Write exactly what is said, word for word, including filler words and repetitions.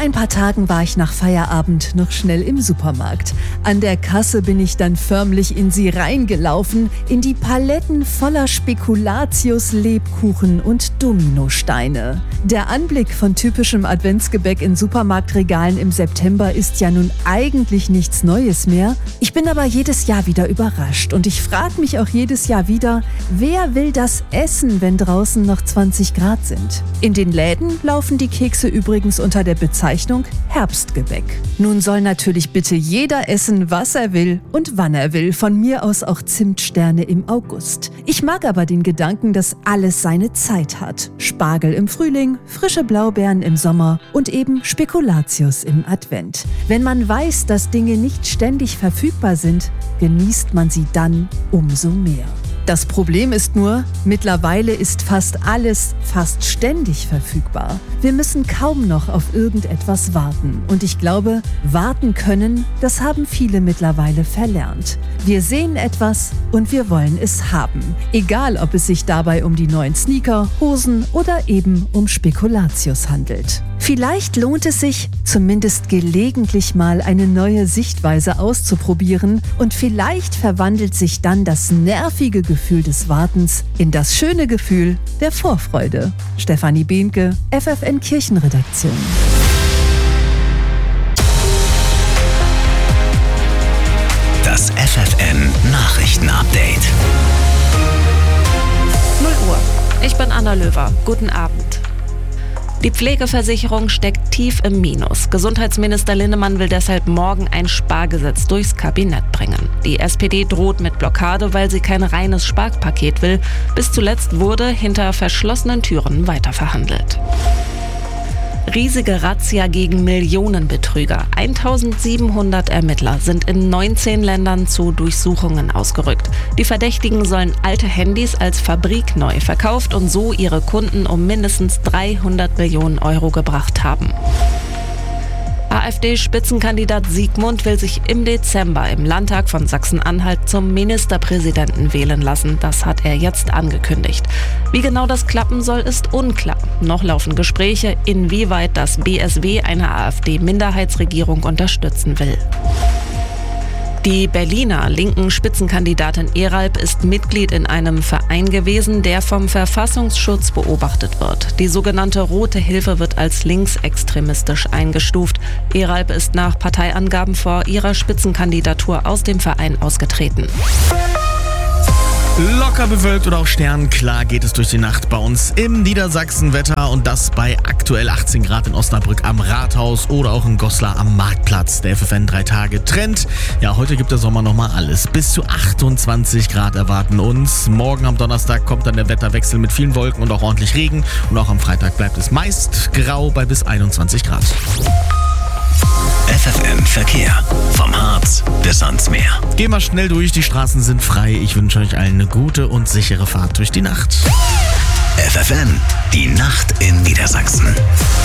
ein paar Tagen war ich nach Feierabend noch schnell im Supermarkt. An der Kasse bin ich dann förmlich in sie reingelaufen, in die Paletten voller Spekulatius, Lebkuchen und Dominosteine. Der Anblick von typischem Adventsgebäck in Supermarktregalen im September ist ja nun eigentlich nichts Neues mehr. Ich bin aber jedes Jahr wieder überrascht und ich frage mich auch jedes Jahr wieder, wer will das essen, wenn draußen noch zwanzig Grad sind? In den Läden laufen die Kekse übrigens unter der Bezeichnung Herbstgebäck. Nun soll natürlich bitte jeder essen, was er will und wann er will. Von mir aus auch Zimtsterne im August. Ich mag aber den Gedanken, dass alles seine Zeit hat. Spargel im Frühling, frische Blaubeeren im Sommer und eben Spekulatius im Advent. Wenn man weiß, dass Dinge nicht ständig verfügbar sind, genießt man sie dann umso mehr. Das Problem ist nur, mittlerweile ist fast alles fast ständig verfügbar. Wir müssen kaum noch auf irgendetwas warten. Und ich glaube, warten können, das haben viele mittlerweile verlernt. Wir sehen etwas und wir wollen es haben. Egal, ob es sich dabei um die neuen Sneaker, Hosen oder eben um Spekulatius handelt. Vielleicht lohnt es sich, zumindest gelegentlich mal eine neue Sichtweise auszuprobieren und vielleicht verwandelt sich dann das nervige Gefühl des Wartens in das schöne Gefühl der Vorfreude. Stefanie Behnke, F F N Kirchenredaktion. Das F F N Nachrichtenupdate. null Uhr. Ich bin Anna Löwer. Guten Abend. Die Pflegeversicherung steckt tief im Minus. Gesundheitsminister Linnemann will deshalb morgen ein Spargesetz durchs Kabinett bringen. Die S P D droht mit Blockade, weil sie kein reines Sparpaket will. Bis zuletzt wurde hinter verschlossenen Türen weiterverhandelt. Riesige Razzia gegen Millionenbetrüger. eintausendsiebenhundert Ermittler sind in neunzehn Ländern zu Durchsuchungen ausgerückt. Die Verdächtigen sollen alte Handys als fabrikneu verkauft und so ihre Kunden um mindestens dreihundert Millionen Euro gebracht haben. AfD-Spitzenkandidat Siegmund will sich im Dezember im Landtag von Sachsen-Anhalt zum Ministerpräsidenten wählen lassen. Das hat er jetzt angekündigt. Wie genau das klappen soll, ist unklar. Noch laufen Gespräche, inwieweit das B S W eine AfD-Minderheitsregierung unterstützen will. Die Berliner linken Spitzenkandidatin Eralp ist Mitglied in einem Verein gewesen, der vom Verfassungsschutz beobachtet wird. Die sogenannte Rote Hilfe wird als linksextremistisch eingestuft. Eralp ist nach Parteiangaben vor ihrer Spitzenkandidatur aus dem Verein ausgetreten. Locker bewölkt oder auch sternklar geht es durch die Nacht bei uns im Niedersachsenwetter und das bei aktuell achtzehn Grad in Osnabrück am Rathaus oder auch in Goslar am Marktplatz. Der F F N drei Tage Trend. Ja, heute gibt der Sommer nochmal alles. Bis zu achtundzwanzig Grad erwarten uns. Morgen am Donnerstag kommt dann der Wetterwechsel mit vielen Wolken und auch ordentlich Regen. Und auch am Freitag bleibt es meist grau bei bis einundzwanzig Grad. F F N Verkehr. Vom Harz bis ans Meer. Gehen wir schnell durch, die Straßen sind frei. Ich wünsche euch allen eine gute und sichere Fahrt durch die Nacht. F F N, die Nacht in Niedersachsen.